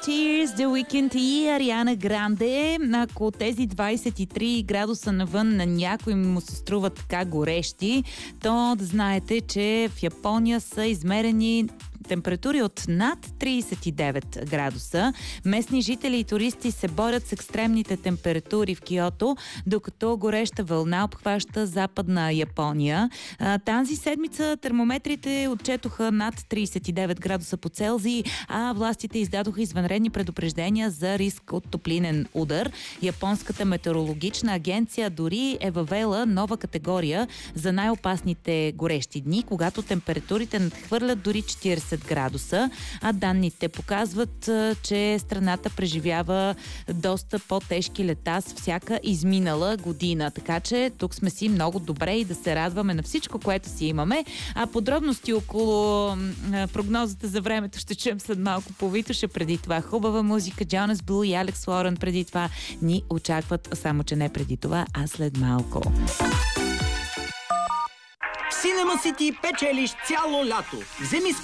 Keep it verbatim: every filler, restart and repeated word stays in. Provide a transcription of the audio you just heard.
Tears, The Weeknd и Ариана Гранде. Ако тези двайсет и три градуса навън на някой му се струват така горещи, то да знаете, че в Япония са измерени температури от над трийсет и девет градуса. Местни жители и туристи се борят с екстремните температури в Киото, докато гореща вълна обхваща западна Япония. А, тази седмица термометрите отчетоха над трийсет и девет градуса по Целзий, а властите издадоха извънредни предупреждения за риск от топлинен удар. Японската метеорологична агенция дори е въвела нова категория за най-опасните горещи дни, когато температурите надхвърлят дори четирийсет градуса, а данните показват, че страната преживява доста по-тежки лета с всяка изминала година. Така че тук сме си много добре и да се радваме на всичко, което си имаме. А подробности около прогнозата за времето ще чуем след малко по Витоша. Преди това хубава музика. Джонас Блу и Алекс Лорен преди това ни очакват, само че не преди това, а след малко. Cinema City печелиш цяло лято. Вземи